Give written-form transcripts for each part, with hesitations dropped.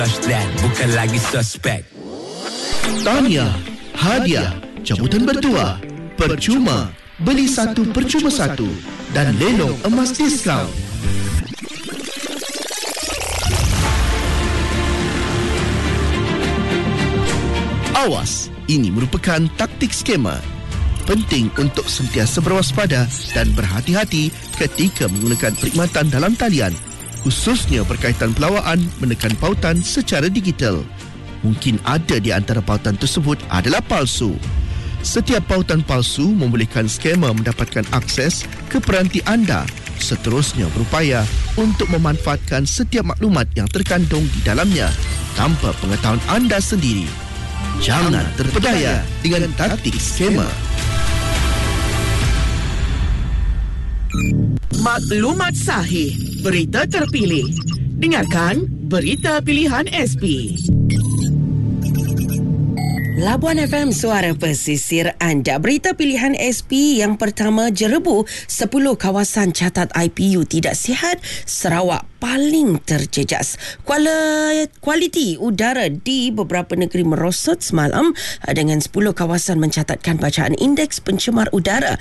Dan bukan lagi suspek. Tahniah, hadiah, jemputan bertuah, percuma, beli satu percuma satu dan lenong emas diskaun. Awas, ini merupakan taktik skema. Penting untuk sentiasa berwaspada dan berhati-hati ketika menggunakan perkhidmatan dalam talian, khususnya berkaitan pelawaan menekan pautan secara digital. Mungkin ada di antara pautan tersebut adalah palsu. Setiap pautan palsu membolehkan skamer mendapatkan akses ke peranti anda, seterusnya berupaya untuk memanfaatkan setiap maklumat yang terkandung di dalamnya tanpa pengetahuan anda sendiri. Jangan terpedaya dengan taktik skamer. Maklumat sahih, berita terpilih. Dengarkan Berita Pilihan SP. Labuan FM, suara pesisir anda. Berita pilihan SP yang pertama, jerebu 10 kawasan catat IPU tidak sihat, Sarawak paling terjejas. Kualiti udara di beberapa negeri merosot semalam dengan 10 kawasan mencatatkan bacaan indeks pencemar udara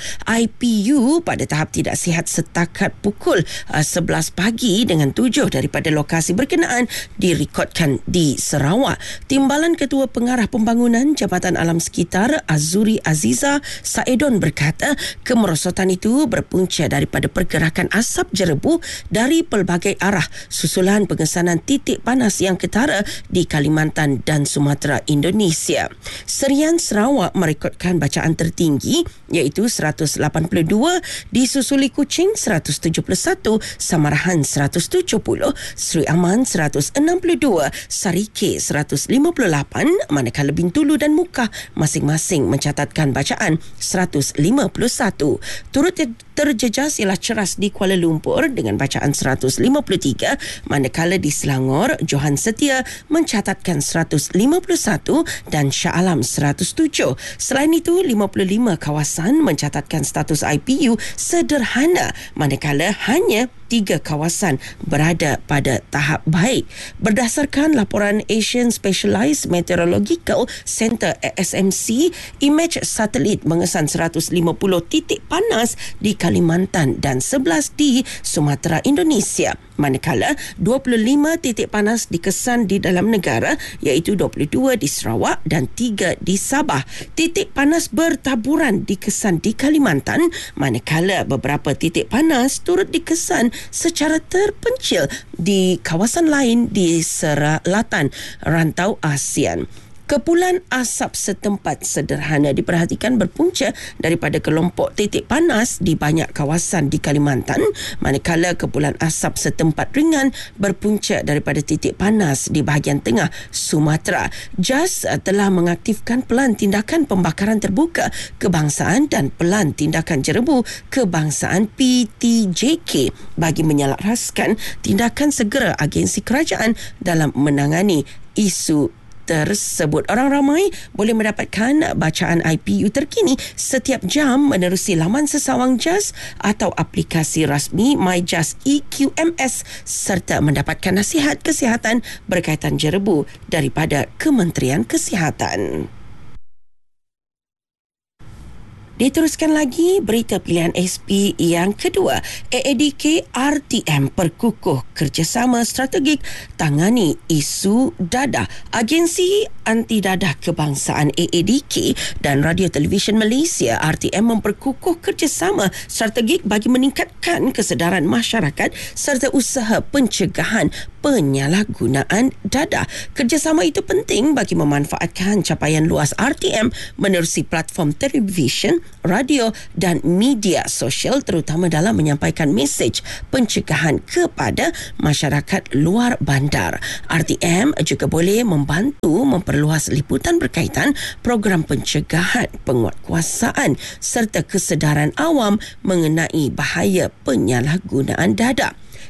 IPU pada tahap tidak sihat setakat pukul 11 pagi dengan 7 daripada lokasi berkenaan direkodkan di Sarawak. Timbalan Ketua Pengarah Pembangunan Jabatan Alam Sekitar Azuri Aziza Saedon berkata kemerosotan itu berpunca daripada pergerakan asap jerebu dari pelbagai arah susulan pengesanan titik panas yang ketara di Kalimantan dan Sumatera Indonesia. Serian Sarawak merekodkan bacaan tertinggi iaitu 182, disusuli Kuching 171, Samarahan 170, Seri Aman 162, Sarike 158, manakala Bintulu dan Mukah masing-masing mencatatkan bacaan 151. Turut terjejas ialah Ceras di Kuala Lumpur dengan bacaan 153, manakala di Selangor Johan Setia mencatatkan 151 dan Shah Alam 107. Selain itu 55 kawasan mencatatkan status IPU sederhana, manakala hanya 3 kawasan berada pada tahap baik. Berdasarkan laporan Asian Specialized Meteorological Centre ASMC, imej satelit mengesan 150 titik panas di Kalimantan dan 11 di Sumatera Indonesia, manakala 25 titik panas dikesan di dalam negara iaitu 22 di Sarawak dan 3 di Sabah. Titik panas bertaburan dikesan di Kalimantan, manakala beberapa titik panas turut dikesan secara terpencil di kawasan lain di selatan rantau ASEAN. Kepulan asap setempat sederhana diperhatikan berpunca daripada kelompok titik panas di banyak kawasan di Kalimantan, manakala kepulan asap setempat ringan berpunca daripada titik panas di bahagian tengah Sumatera. JAS telah mengaktifkan pelan tindakan pembakaran terbuka kebangsaan dan pelan tindakan jerebu kebangsaan PTJK bagi menyelaraskan tindakan segera agensi kerajaan dalam menangani isu tersebut. Orang ramai boleh mendapatkan bacaan IPU terkini setiap jam menerusi laman sesawang JAS atau aplikasi rasmi MyJAS EQMS serta mendapatkan nasihat kesihatan berkaitan jerebu daripada Kementerian Kesihatan. Diteruskan lagi berita pilihan SP yang kedua. AADK RTM perkukuh kerjasama strategik tangani isu dadah. Agensi Anti Dadah Kebangsaan AADK dan Radio Televisyen Malaysia RTM memperkukuh kerjasama strategik bagi meningkatkan kesedaran masyarakat serta usaha pencegahan penyalahgunaan dadah. Kerjasama itu penting bagi memanfaatkan capaian luas RTM menerusi platform televisyen, radio dan media sosial terutama dalam menyampaikan mesej pencegahan kepada masyarakat luar bandar. RTM juga boleh membantu memperluas liputan berkaitan program pencegahan, penguatkuasaan serta kesedaran awam mengenai bahaya penyalahgunaan dadah.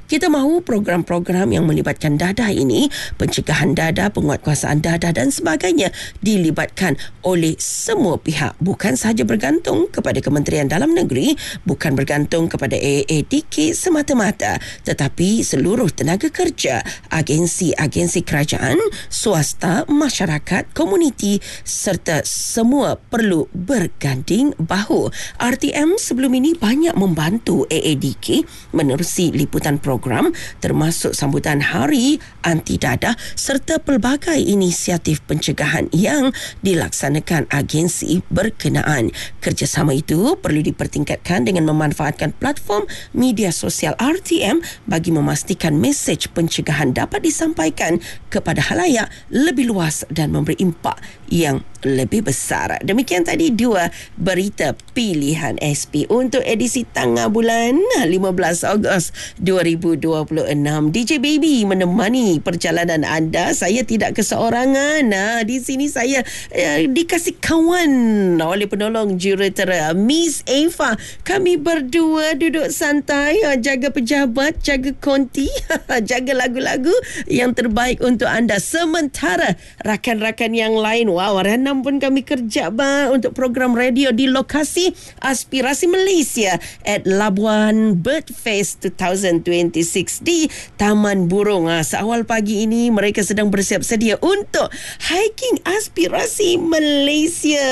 Kita mahu program-program yang melibatkan dadah ini, pencegahan dadah, penguatkuasaan dadah dan sebagainya dilibatkan oleh semua pihak, bukan sahaja bergantung kepada Kementerian Dalam Negeri, bukan bergantung kepada AADK semata-mata, tetapi seluruh tenaga kerja, agensi-agensi kerajaan, swasta, masyarakat, komuniti serta semua perlu berganding bahu. RTM sebelum ini banyak membantu AADK menerusi liputan program termasuk sambutan Hari Anti Dadah serta pelbagai inisiatif pencegahan yang dilaksanakan agensi berkenaan. Kerjasama itu perlu dipertingkatkan dengan memanfaatkan platform media sosial RTM bagi memastikan mesej pencegahan dapat disampaikan kepada khalayak lebih luas dan memberi impak yang lebih besar. Demikian tadi dua berita pilihan SP untuk edisi tengah bulan 15 Ogos 2026. DJ Baby menemani perjalanan anda. Saya tidak keseorangan. Di sini saya dikasih kawan oleh penolong jurutera Miss Eva. Kami berdua duduk santai, jaga pejabat, jaga konti, jaga lagu-lagu yang terbaik untuk anda. Sementara rakan-rakan yang lain, Renam pun kami kerja untuk program radio di lokasi Aspirasi Malaysia at Labuan Birdfest 2026 di Taman Burung. Seawal pagi ini mereka sedang bersiap sedia untuk hiking Aspirasi Malaysia.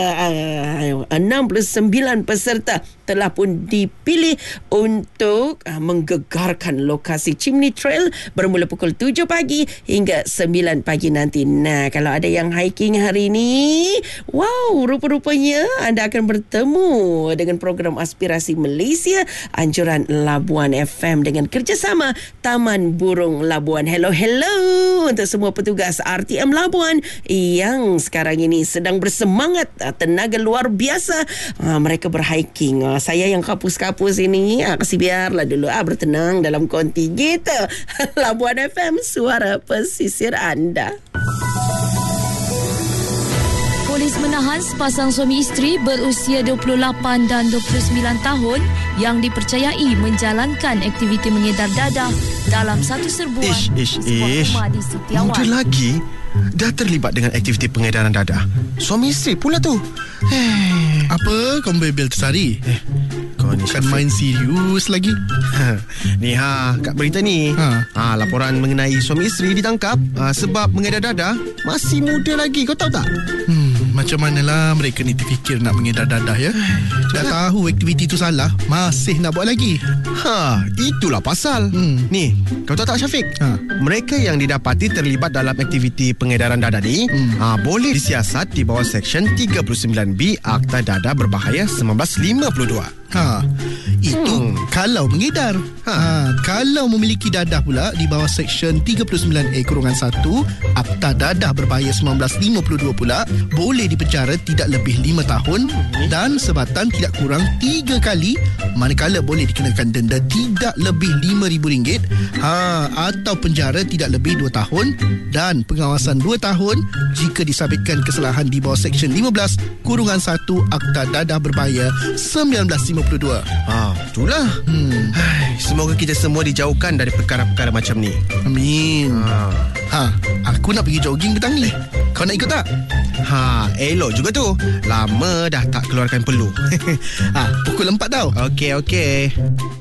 69 peserta telah pun dipilih untuk menggegarkan lokasi Chimney Trail bermula pukul 7 pagi hingga 9 pagi nanti. Nah, kalau ada yang hiking hari ini, rupa-rupanya anda akan bertemu dengan program Aspirasi Malaysia, anjuran Labuan FM dengan kerjasama Taman Burung Labuan. Hello untuk semua petugas RTM Labuan yang sekarang ini sedang bersemangat, tenaga luar biasa. Mereka berhiking. Saya yang kapus-kapus ini kasih biarlah dulu bertenang dalam konti kita. Labuan FM, suara pesisir anda. Polis menahan sepasang suami isteri berusia 28 dan 29 tahun yang dipercayai menjalankan aktiviti mengedar dadah dalam satu serbuan sebuah rumah di Sitiawan. Muda lagi dah terlibat dengan aktiviti pengedaran dadah. Suami isteri pula tu. Apa kau bebel tersari? Kau ni Bukan main serius lagi. Ni kat berita ni. Laporan mengenai suami isteri ditangkap sebab mengedar dadah. Masih muda lagi, kau tahu tak? Macam manalah mereka ni terfikir nak mengedar dadah ya. Dah tahu aktiviti tu salah, masih nak buat lagi. Itulah pasal. Ni, kau tahu tak Syafiq? Mereka yang didapati terlibat dalam aktiviti pengedaran dadah ni boleh disiasat di bawah Seksyen 39B Akta Dadah Berbahaya 1952. Itu kalau mengedar. Kalau memiliki dadah pula di bawah Seksyen 39A-1 Akta Dadah Berbahaya 1952 pula boleh dipenjara tidak lebih 5 tahun dan sebatan tidak kurang 3 kali, manakala boleh dikenakan denda tidak lebih RM5,000 atau penjara tidak lebih 2 tahun dan pengawasan 2 tahun jika disabitkan kesalahan di bawah Seksyen 15-1 Akta Dadah Berbahaya 1952. Itulah. Semoga kita semua dijauhkan dari perkara-perkara macam ni. Amin. Aku nak pergi jogging petang ni. Kau nak ikut tak? Elok juga tu. Lama dah tak keluarkan peluh. Pukul 4 tau. Okey.